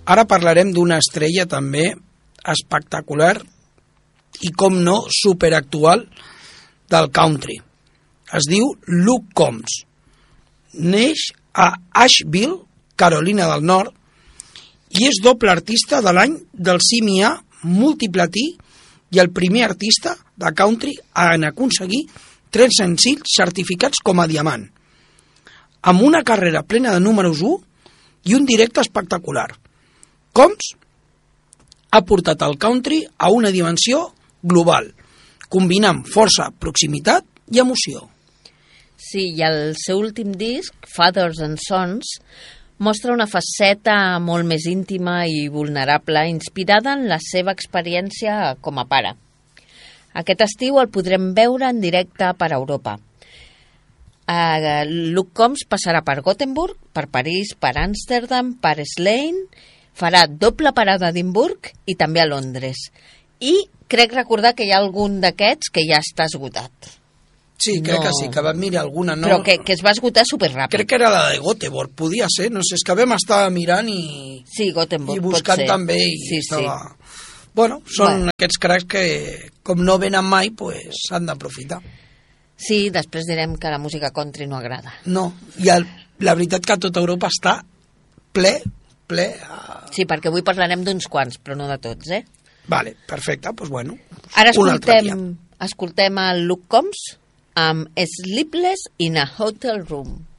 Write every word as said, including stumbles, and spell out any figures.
Ara parlarem d'una estrella també espectacular i, com no, superactual del country. Es diu Luke Combs. Neix a Asheville, Carolina del Nord, i és doble artista de l'any del C M A multiplatí i el primer artista de country en aconseguir tres senzills certificats com a diamant, amb una carrera plena de números u i un directe espectacular. Combs ha portat el country a una dimensió global, combinant força, proximitat i emoció. Sí, i el seu últim disc, Fathers and Sons, mostra una faceta molt més íntima i vulnerable, inspirada en la seva experiència com a pare. Aquest estiu el podrem veure en directe per Europa. Uh, Luke Combs passarà per Gothenburg, per París, per Amsterdam, per Slane, farà doble parada a Edimburg i també a Londres. I crec recordar que hi ha algun d'aquests que ja està esgotat. Sí, crec no. que sí, que vam mirar alguna. No... Però que, que es va esgotar superràpid. Crec que era la de Göteborg, podia ser, no sé, és que vam estar mirant i, sí, Göteborg, i buscant també. I sí, estava... sí. Bueno, són bueno. aquests cracs que, com no venen mai, pues, s'han d'aprofitar. Sí, després direm que la música country no agrada. No, i el, la veritat que tota Europa està ple, ple... A... Sí, perquè avui parlarem d'uns quants, però no de tots, eh? Vale, perfecte, doncs bueno. Ara escoltem, escoltem el Luke Combs amb Sleepless in a Hotel Room.